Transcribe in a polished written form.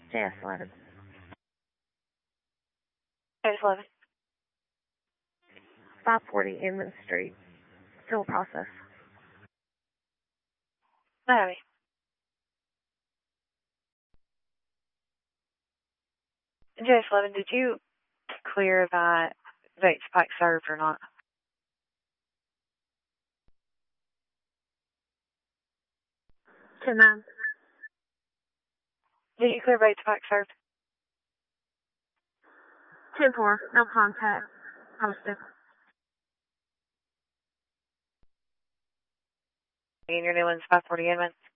JS11. JS11. 540 Inman Street. Still a process. Miami. JS11, did you clear that vape spike served or not? Ten nine. Did you clear vape spike served? 10-4. No contact. Posted. And your new one's 540 Inman?